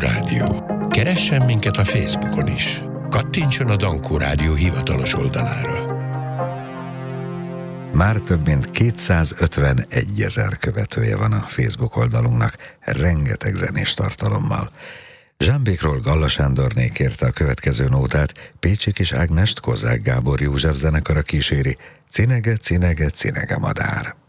Rádió. Keressen minket a Facebookon is. Kattintson a Dankó Rádió hivatalos oldalára. Már több mint 251 000 követője van a Facebook oldalunknak, rengeteg zenés tartalommal. Zsámbékról Galla Sándorné kérte a következő nótát, Pécsi Kis Ágnest Kozák Gábor József zenekara kíséri, Cinege, cinege, cinege madár.